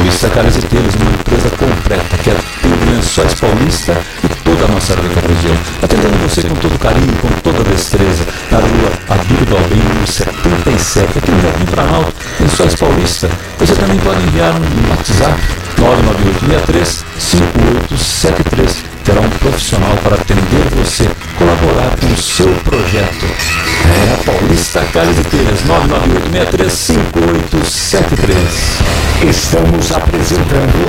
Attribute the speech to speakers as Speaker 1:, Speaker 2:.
Speaker 1: Paulista Calhas e Telhas, uma empresa completa que atende Lençóis Paulista e toda a nossa grande região. Atendendo você com todo carinho, com toda destreza, na rua Abílio Balbim, número 77, aqui no Jardim Planalto, Lençóis Paulista. Você também pode enviar um WhatsApp 99863-5873. Terá um profissional para atender você, colaborar com o seu projeto. É a Paulista Calhas e Telhas, 99863-5873.
Speaker 2: Estamos apresentando